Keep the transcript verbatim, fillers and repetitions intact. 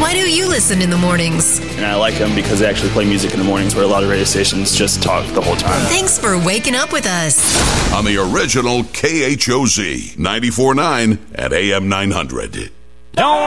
Why do you listen in the mornings? And I like them because they actually play music in the mornings where a lot of radio stations just talk the whole time. Thanks for waking up with us. On the original K H O Z ninety-four point nine at A M nine hundred. Don't